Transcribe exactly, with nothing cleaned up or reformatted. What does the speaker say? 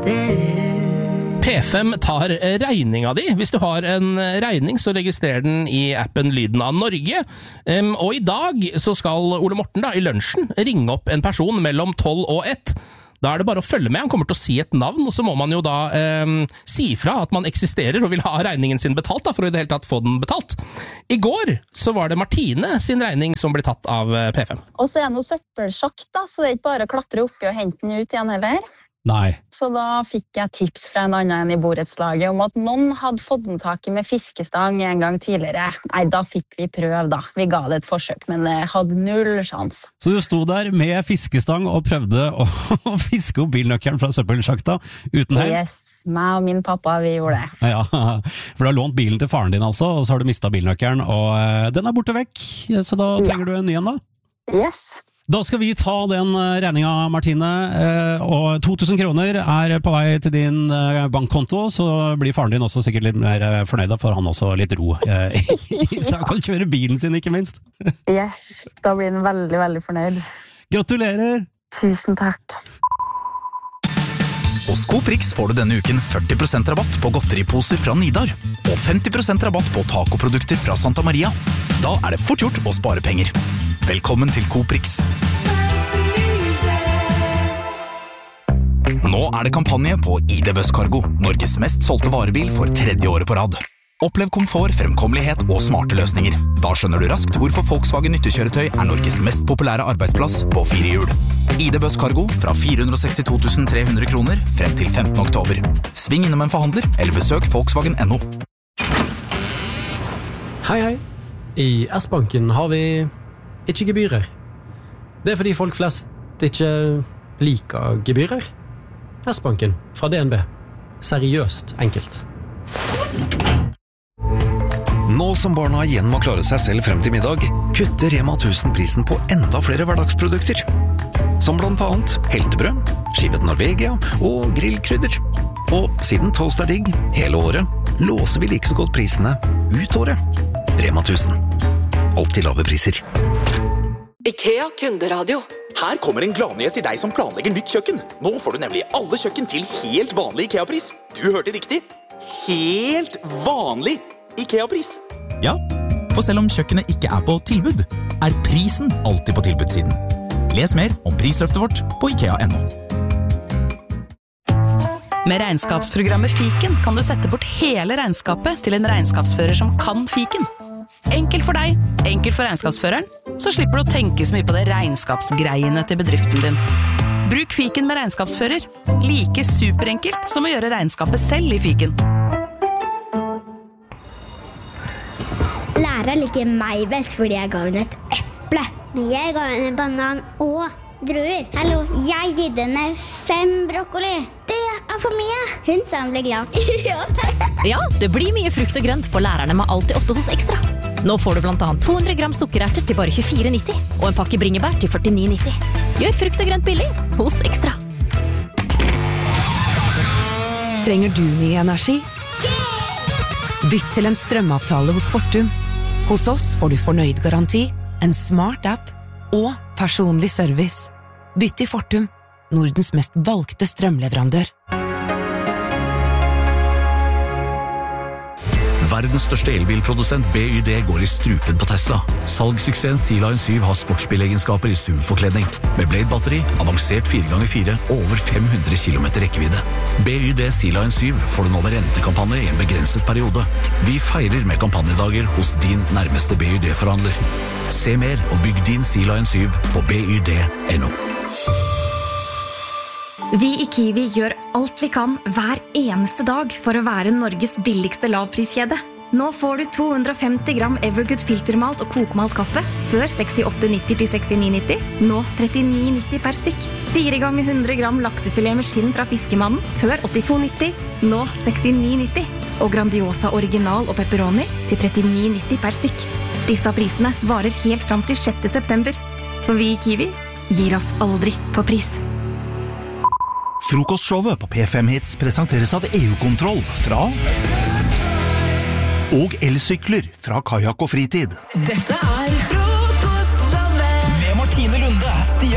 P fem tar regninga di. Hvis du har en regning, så registrerer den i appen Lyden av Norge. Um, og i dag så skal Ole Morten da, i lunsjen ringe opp en person mellom tolv og ett. Da er det bare å følge med. Han kommer til å si et navn, og så må man jo da um, si fra at man eksisterer og vil ha regningen sin betalt, da, for å i det hele tatt få den betalt. I går så var det Martine sin regning som ble tatt av P fem. Og så er det noe søppelsjokk da, så det er ikke bare å klatre oppi og hente den ut igjen heller. Nei. Så da fikk jeg tips fra en annen i borettslaget om at noen hadde fått den tak i med fiskestang en gang tidligere. Nei, da fikk vi prøve da. Vi ga det et forsøk, men det hadde null sjans. Så du sto der med fiskestang og prøvde å, å fiske opp bilnøkkelen fra søppelsjakta uten hell? Yes, meg og min pappa, vi gjorde det. Ja, for du har lånt bilen til faren din altså, og så har du mistet bilnøkkelen, og uh, den er borte vekk, så da trenger ja. du en ny en da? Yes. Da skal vi ta den regninga, Martine, og to tusen kroner er på vei til din bankkonto, så blir faren din også sikkert litt mer fornøyd, for han også litt ro. Så han kan kjøre bilen sin, ikke minst. Yes, da blir han veldig, veldig fornøyd. Gratulerer! Tusen takk. Hos Coprix får du denne uken førti prosent rabatt på godteriposer fra Nidar, og femti prosent rabatt på tacoprodukter fra Santa Maria. Da er det fort gjort å spare penger. Velkommen til Coprix. Nå er det kampanje på I D Buss Cargo, Norges mest solgte varebil for tredje året på rad. Opplev komfort, fremkommelighet og smarte løsninger. Da skjønner du raskt hvorfor Volkswagen nyttekjøretøy er Norges mest populære arbeidsplass på fire hjul. I D Buss Cargo fra fire hundre og sekstito tusen tre hundre kroner frem til femtende oktober. Sving innom en forhandler eller besøk Volkswagen punktum no. Hei, hei. I S-banken har vi ikke gebyrer. Det er fordi folk flest ikke liker gebyrer. S-banken fra D N B. Seriøst enkelt. Nå som barna igjen må klare seg selv frem til middag, kutter Rema tusen prisen på enda flere hverdagsprodukter. Som blant annet heltebrød, skivet Norvegia og grillkrydder. Og siden toast er digg hele året, låser vi like så godt prisene ut året. Rema tusen. Alltid lave priser. IKEA kunderadio. Her kommer en gladnyhet til deg som planlegger nytt kjøkken. Nå får du nemlig alle kjøkken til helt vanlig IKEA-pris. Du hørte riktig. Helt vanlig IKEA-pris. Ja, for selv om kjøkkenet ikke er på tilbud, er prisen alltid på tilbudssiden. Les mer om prisløftet vårt på IKEA punktum no. Med regnskapsprogrammet Fiken kan du sette bort hele regnskapet til en regnskapsfører som kan Fiken. Enkelt for deg, enkelt for regnskapsføreren, så slipper du å tenke så mye på det regnskapsgreiene til bedriften din. Bruk Fiken med regnskapsfører. Like superenkelt som å gjøre regnskapet selv i Fiken. Læreren liker meg best fordi jeg ga henne et eple. Men jeg ga henne banan og druer. Hallo, jeg gitt henne fem brokkoli. Det er for mye. Hun sa hun ble glad. Ja. Ja, det blir mye frukt og grønt på lærerne med alltid åtte hos Ekstra. Nå får du blant annet to hundre gram sukkererter til bare tjuefire nitti, og en pakke bringebær til førtini nitti. Gjør frukt og grønt billig hos Ekstra. Trenger du ny energi? Bytt til en strømavtale hos Fortum. Hos oss får du fornøyd garanti, en smart app og personlig service. Bytt til Fortum, Nordens mest valgte strømleverandør. Verdens største elbilprodusent B Y D går i strupen på Tesla. Salgssuksessen Sea-Lion syv har sportsbilegenskaper i S U V-forkledning. Med Blade-batteri, avansert fire ganger fire og over fem hundre kilometer rekkevidde. B Y D Sea-Lion syv får du nå med rentekampanje i en begrenset periode. Vi feirer med kampanjedager hos din nærmeste B Y D-forhandler. Se mer og bygg din Sea-Lion syv på B Y D punktum no. Vi i Kiwi gjør alt vi kan hver eneste dag for å være Norges billigste lavpriskjede. Nå får du to hundre og femti gram Evergood filtermalt og kokmalt kaffe før sekstiåtte nitti til sekstini nitti, nå trettini nitti per stykk. Fire ganger hundre gram laksefilet med skinn fra Fiskemannen før åttito nitti, nå sekstini nitti. Og Grandiosa original og pepperoni til trettini nitti per stykk. Disse prisene varer helt fram til sjette september. For vi i Kiwi gir oss aldri på pris. Frokostshowet på P fem Hits presenteres av E U-kontroll fra og elsykler fra Kajak og Fritid. Dette er Frokostshowet med Martine Lunde, Stian